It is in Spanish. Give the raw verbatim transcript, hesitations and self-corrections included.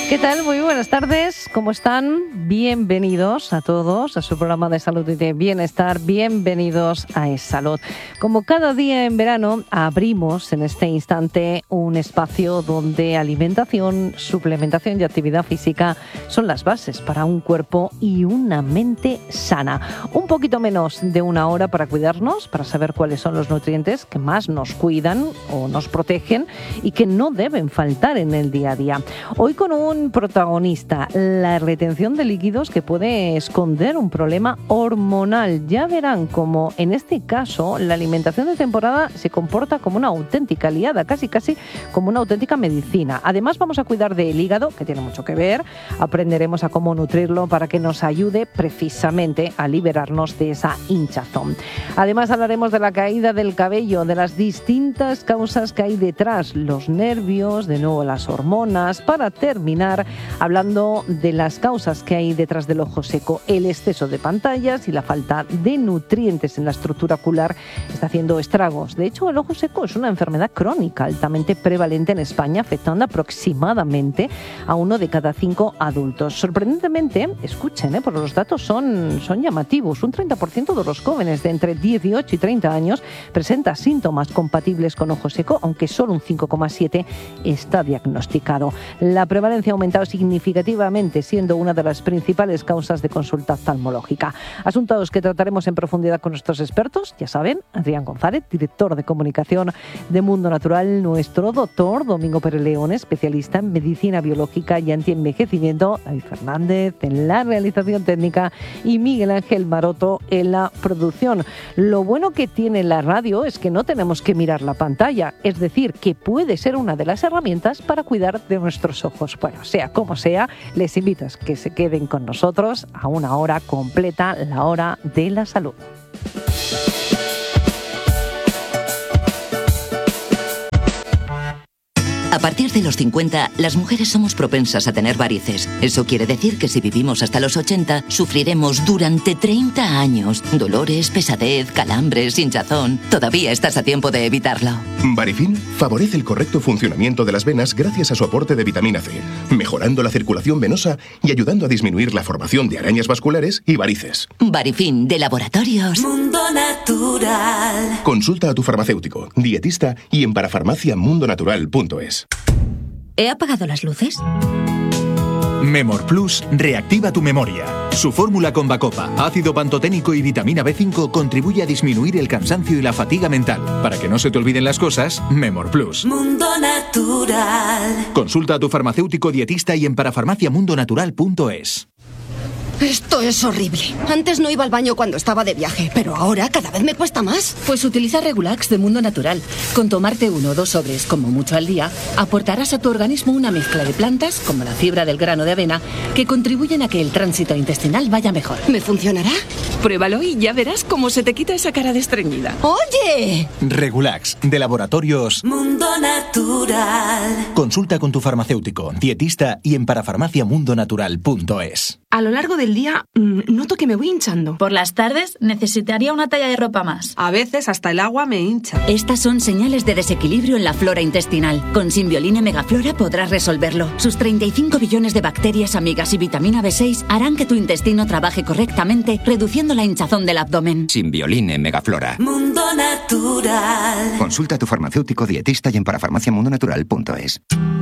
¿Qué tal? Muy buenas tardes. ¿Cómo están? Bienvenidos a todos a su programa de salud y de bienestar. Bienvenidos a eSalud. Como cada día en verano, abrimos en este instante un espacio donde alimentación, suplementación y actividad física son las bases para un cuerpo y una mente sana. Un poquito menos de una hora para cuidarnos, para saber cuáles son los nutrientes que más nos cuidan o nos protegen y que no deben faltar en el día a día. Hoy con un protagonista, la retención de líquidos que puede esconder un problema hormonal. Ya verán cómo en este caso la alimentación de temporada se comporta como una auténtica aliada, casi casi como una auténtica medicina. Además vamos a cuidar del hígado, que tiene mucho que ver. Aprenderemos a cómo nutrirlo para que nos ayude precisamente a liberarnos de esa hinchazón. Además hablaremos de la caída del cabello, de las distintas causas que hay detrás, los nervios, de nuevo las hormonas, para terminar hablando de las causas que hay detrás del ojo seco. El exceso de pantallas y la falta de nutrientes en la estructura ocular está haciendo estragos. De hecho, el ojo seco es una enfermedad crónica altamente prevalente en España, afectando aproximadamente a uno de cada cinco adultos. Sorprendentemente, escuchen, ¿eh? porque los datos son, son llamativos. Un treinta por ciento de los jóvenes de entre dieciocho y treinta años presenta síntomas compatibles con ojo seco, aunque solo un cinco coma siete por ciento está diagnosticado. La prevalencia ha aumentado significativamente, siendo una de las principales causas de consulta oftalmológica. Asuntos que trataremos en profundidad con nuestros expertos, ya saben, Adrián González, director de comunicación de Mundo Natural, nuestro doctor Domingo Pérez León, especialista en medicina biológica y antienvejecimiento, David Fernández en la realización técnica y Miguel Ángel Maroto en la producción. Lo bueno que tiene la radio es que no tenemos que mirar la pantalla, es decir, que puede ser una de las herramientas para cuidar de nuestros ojos. Bueno, sea como sea, les invito a que se queden con nosotros a una hora completa, la hora de la salud. A partir de los cincuenta, las mujeres somos propensas a tener varices. Eso quiere decir que si vivimos hasta los ochenta, sufriremos durante treinta años dolores, pesadez, calambres, hinchazón. Todavía estás a tiempo de evitarlo. Varifin favorece el correcto funcionamiento de las venas gracias a su aporte de vitamina C, mejorando la circulación venosa y ayudando a disminuir la formación de arañas vasculares y varices. Varifin, de Laboratorios Mundo Natural. Consulta a tu farmacéutico, dietista y en parafarmacia mundo natural punto es. ¿He apagado las luces? Memor Plus reactiva tu memoria. Su fórmula con Bacopa, ácido pantoténico y vitamina B cinco contribuye a disminuir el cansancio y la fatiga mental. Para que no se te olviden las cosas, Memor Plus. Mundo Natural. Consulta a tu farmacéutico dietista y en parafarmacia mundo natural punto es. Esto es horrible. Antes no iba al baño cuando estaba de viaje, pero ahora cada vez me cuesta más. Pues utiliza Regulax de Mundo Natural. Con tomarte uno o dos sobres, como mucho al día, aportarás a tu organismo una mezcla de plantas, como la fibra del grano de avena, que contribuyen a que el tránsito intestinal vaya mejor. ¿Me funcionará? Pruébalo y ya verás cómo se te quita esa cara de estreñida. ¡Oye! Regulax, de Laboratorios Mundo Natural. Consulta con tu farmacéutico, dietista y en parafarmacia mundo natural punto es. A lo largo del día, mmm, noto que me voy hinchando. Por las tardes, necesitaría una talla de ropa más. A veces hasta el agua me hincha. Estas son señales de desequilibrio en la flora intestinal. Con Simbioline Megaflora podrás resolverlo. Sus treinta y cinco billones de bacterias amigas y vitamina B seis harán que tu intestino trabaje correctamente, reduciendo la hinchazón del abdomen. Simbioline Megaflora. Mundo Natural. Consulta a tu farmacéutico dietista y en parafarmacia mundo natural punto es.